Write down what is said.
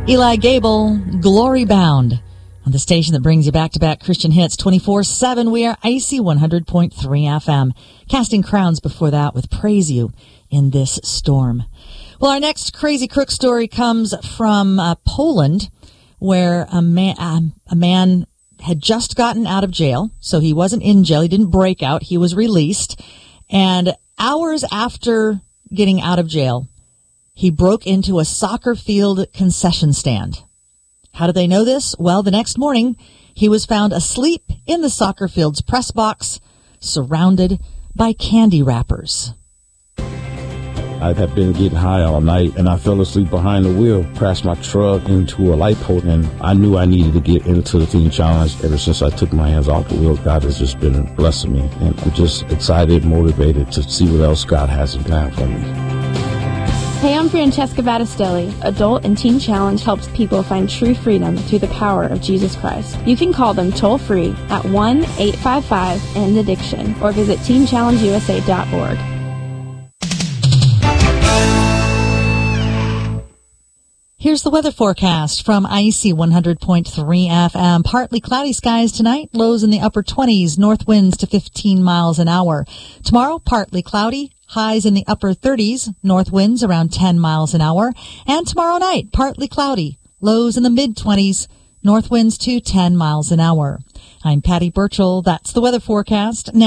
Eli Gable, Glory Bound. On the station that brings you back-to-back Christian hits 24/7, we are Icy 100.3 FM. Casting Crowns before that with Praise You in This Storm. Well, our next crazy crook story comes from Poland, where a man had just gotten out of jail. So he wasn't in jail. He didn't break out. He was released. And hours after getting out of jail, he broke into a soccer field concession stand. How did they know this? Well, the next morning, he was found asleep in the soccer field's press box, surrounded by candy wrappers. I had been getting high all night, and I fell asleep behind the wheel, crashed my truck into a light pole, and I knew I needed to get into the Teen Challenge. Ever since I took my hands off the wheel, God has just been blessing me, and I'm just excited, motivated to see what else God has in plan for me. Hey, I'm Francesca Battistelli. Adult and Teen Challenge helps people find true freedom through the power of Jesus Christ. You can call them toll-free at 1-855-END-ADDICTION or visit teenchallengeusa.org. Here's the weather forecast from Icy 100.3 FM. Partly cloudy skies tonight, lows in the upper 20s, north winds to 15 miles an hour. Tomorrow, partly cloudy, highs in the upper 30s, north winds around 10 miles an hour. And tomorrow night, partly cloudy, lows in the mid-20s, north winds to 10 miles an hour. I'm Patty Burchell. That's the weather forecast. Now